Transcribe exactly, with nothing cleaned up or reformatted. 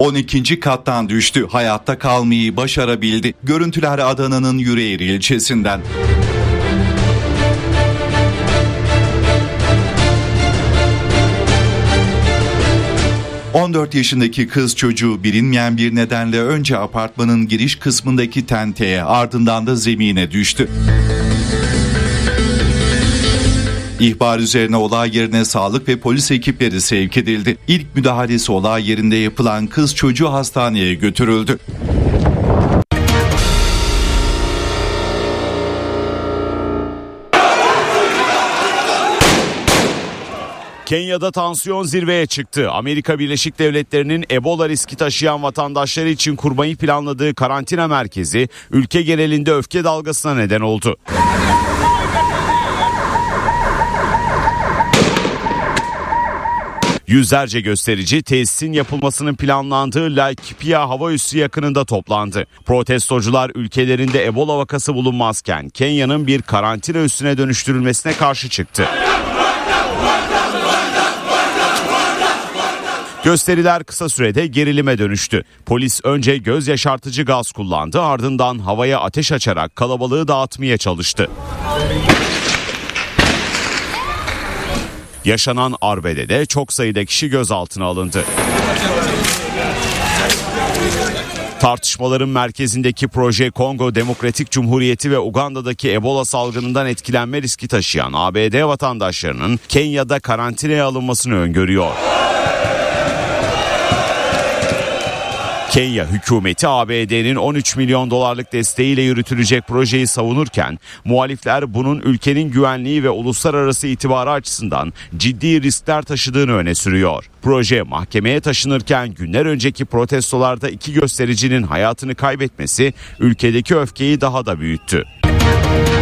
on ikinci kattan düştü. Hayatta kalmayı başarabildi. Görüntüler Adana'nın Yüreğir ilçesinden. on dört yaşındaki kız çocuğu bilinmeyen bir nedenle önce apartmanın giriş kısmındaki tenteye, ardından da zemine düştü. İhbar üzerine olay yerine sağlık ve polis ekipleri sevk edildi. İlk müdahalesi olay yerinde yapılan kız çocuğu hastaneye götürüldü. Kenya'da tansiyon zirveye çıktı. Amerika Birleşik Devletleri'nin Ebola riski taşıyan vatandaşları için kurmayı planladığı karantina merkezi ülke genelinde öfke dalgasına neden oldu. Yüzlerce gösterici tesisin yapılmasının planlandığı Laikipia hava üssü yakınında toplandı. Protestocular ülkelerinde Ebola vakası bulunmazken Kenya'nın bir karantina üssüne dönüştürülmesine karşı çıktı. Gösteriler kısa sürede gerilime dönüştü. Polis önce göz yaşartıcı gaz kullandı, ardından havaya ateş açarak kalabalığı dağıtmaya çalıştı. Yaşanan arbedede çok sayıda kişi gözaltına alındı. Tartışmaların merkezindeki proje Kongo Demokratik Cumhuriyeti ve Uganda'daki Ebola salgınından etkilenme riski taşıyan A B D vatandaşlarının Kenya'da karantinaya alınmasını öngörüyor. Kenya hükümeti A B D'nin on üç milyon dolarlık desteğiyle yürütülecek projeyi savunurken muhalifler bunun ülkenin güvenliği ve uluslararası itibarı açısından ciddi riskler taşıdığını öne sürüyor. Proje mahkemeye taşınırken günler önceki protestolarda iki göstericinin hayatını kaybetmesi ülkedeki öfkeyi daha da büyüttü.